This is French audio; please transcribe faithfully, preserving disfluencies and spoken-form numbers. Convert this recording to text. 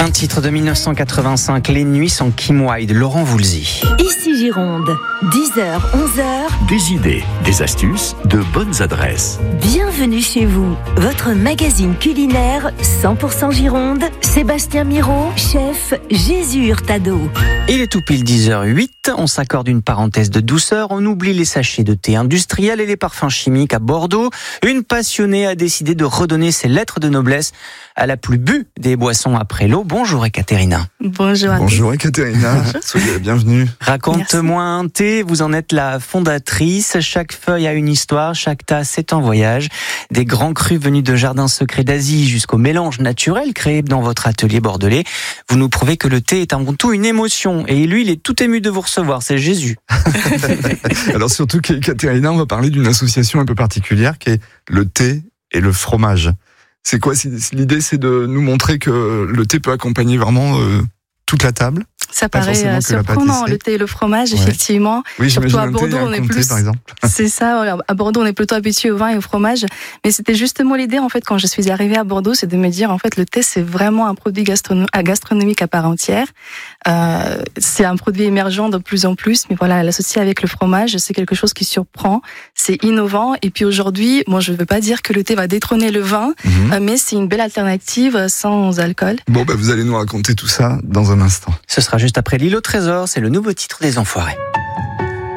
Un titre de mille neuf cent quatre-vingt-cinq, Les Nuits sans Kim Wilde, Laurent Voulzy. Ici Gironde, dix heures, onze heures. Des idées, des astuces, de bonnes adresses. Bienvenue chez vous, votre magazine culinaire cent pour cent Gironde. Sébastien Miro, chef Jésus Hurtado. Il est tout pile dix heures huit, on s'accorde une parenthèse de douceur, on oublie les sachets de thé industriel et les parfums chimiques à Bordeaux. Une passionnée a décidé de redonner ses lettres de noblesse à la plus bue des boissons après l'eau. Bonjour Ekaterina. Bonjour à tous. Bonjour Ekaterina, soyez la bienvenue. Raconte-moi un thé, vous en êtes la fondatrice. Chaque feuille a une histoire, chaque tasse est un voyage. Des grands crus venus de jardins secrets d'Asie jusqu'au mélange naturel créé dans votre atelier bordelais. Vous nous prouvez que le thé est avant tout une émotion. Et lui, il est tout ému de vous recevoir, c'est Jésus. Alors surtout qu'Ekaterina, on va parler d'une association un peu particulière qui est le thé et le fromage. C'est quoi? L'idée, c'est de nous montrer que le thé peut accompagner vraiment euh, toute la table. Ça paraît surprenant, le thé et le fromage, ouais. Effectivement. Oui, surtout à Bordeaux, un on est comté, plus. Par exemple. C'est ça. Voilà. À Bordeaux, on est plutôt habitué au vin et au fromage. Mais c'était justement l'idée, en fait, quand je suis arrivée à Bordeaux, c'est de me dire, en fait, le thé, c'est vraiment un produit gastronom- gastronomique à part entière. Euh, c'est un produit émergent de plus en plus, mais voilà, l'associer avec le fromage, c'est quelque chose qui surprend. C'est innovant. Et puis aujourd'hui, bon, je ne veux pas dire que le thé va détrôner le vin, mmh. euh, mais c'est une belle alternative sans alcool. Bon, bah, vous allez nous raconter tout ça dans un instant. Ce sera juste après l'île au trésor, c'est le nouveau titre des Enfoirés.